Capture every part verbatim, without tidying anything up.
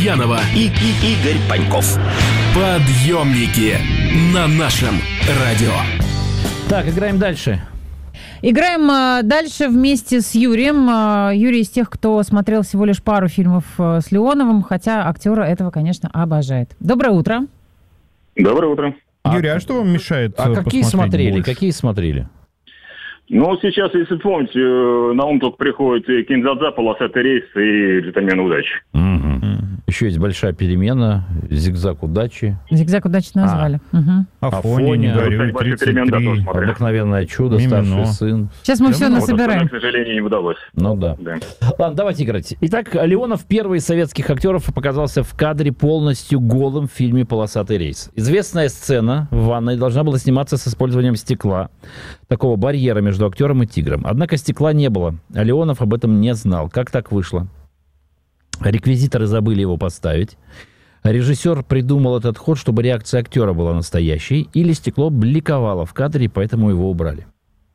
Гурьянова и, и Игорь Паньков. Подъемники на нашем радио. Так, играем дальше. Играем а, дальше вместе с Юрием. А, Юрий из тех, кто смотрел всего лишь пару фильмов а, с Леоновым, хотя актера этого, конечно, обожает. Доброе утро. Доброе утро. Юрий, а что вам мешает А какие смотрели? больше? Какие смотрели? Ну, сейчас, если помните, на ум только приходит и Кинзадза, полосатый рейс и джентльмены удачи. Угу. Еще есть большая перемена, зигзаг удачи. Зигзаг удачи назвали. А. Угу. Афония, не горюй, тридцать три. Обыкновенное чудо, Мимино. Старший сын. Сейчас мы Да все много. насобираем. Вот, к сожалению, не удалось. Ну да. Да. Ладно, давайте играть. Итак, Леонов, первый из советских актеров, показался в кадре полностью голым в фильме «Полосатый рейс». Известная сцена в ванной должна была сниматься с использованием стекла, такого барьера между актером и тигром. Однако стекла не было, а Леонов об этом не знал. Как так вышло? Реквизиторы забыли его поставить. Режиссер придумал этот ход, чтобы реакция актера была настоящей, или стекло бликовало в кадре, и поэтому его убрали.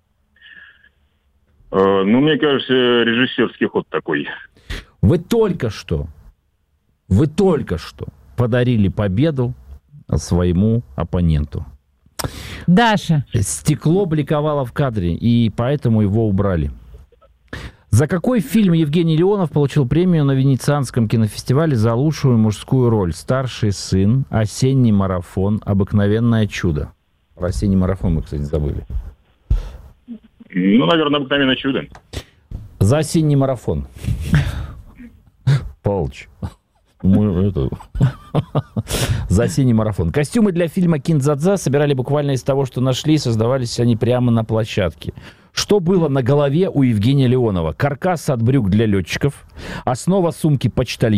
Э, ну, мне кажется, режиссерский ход такой. Вы только что, вы только что подарили победу своему оппоненту. Даша. Стекло бликовало в кадре, и поэтому его убрали. За какой фильм Евгений Леонов получил премию на Венецианском кинофестивале за лучшую мужскую роль? «Старший сын», «Осенний марафон», «Обыкновенное чудо». Про «Осенний марафон» мы, кстати, забыли. Ну, наверное, обыкновенное чудо. За «Осенний марафон». Палыч. Мы это... За «Осенний марафон». Костюмы для фильма «Кинзадза» собирали буквально из того, что нашли, создавались они прямо на площадке. Что было на голове у Евгения Леонова? Каркас от брюк для летчиков, основа сумки почтальона,